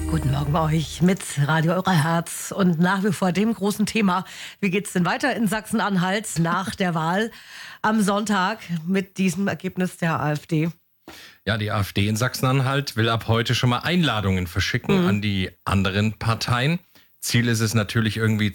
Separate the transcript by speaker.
Speaker 1: Guten Morgen euch mit Radio Eurer Herz und nach wie vor dem großen Thema, wie geht's denn weiter in Sachsen-Anhalt nach der Wahl am Sonntag mit diesem Ergebnis der AfD?
Speaker 2: Ja, die AfD in Sachsen-Anhalt will ab heute schon mal Einladungen verschicken an die anderen Parteien. Ziel ist es natürlich irgendwie